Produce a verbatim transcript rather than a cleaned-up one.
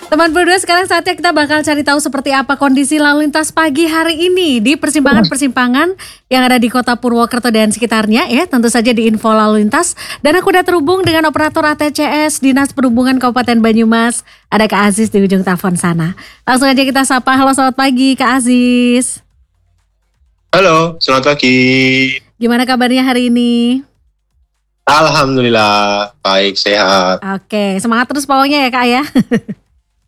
Teman berdua, sekarang saatnya kita bakal cari tahu seperti apa kondisi lalu lintas pagi hari ini di persimpangan-persimpangan yang ada di Kota Purwokerto dan sekitarnya ya. Tentu saja di info lalu lintas. Dan aku udah terhubung dengan operator A T C S Dinas Perhubungan Kabupaten Banyumas. Ada Kak Aziz di ujung telepon sana. Langsung aja kita sapa. Halo, selamat pagi Kak Aziz. Halo, selamat pagi. Gimana kabarnya hari ini? Alhamdulillah, baik, sehat. Oke, semangat terus pokoknya ya Kak ya.